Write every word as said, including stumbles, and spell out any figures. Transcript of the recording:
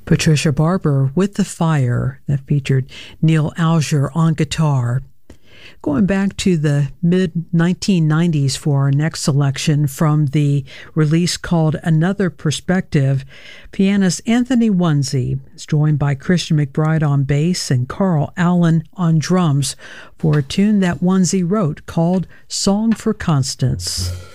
Patricia Barber with The Fire, that featured Neil Alger on guitar. Going back to the mid nineteen nineties for our next selection from the release called Another Perspective, pianist Anthony Wonsey is joined by Christian McBride on bass and Carl Allen on drums for a tune that Wonsey wrote called Song for Constance.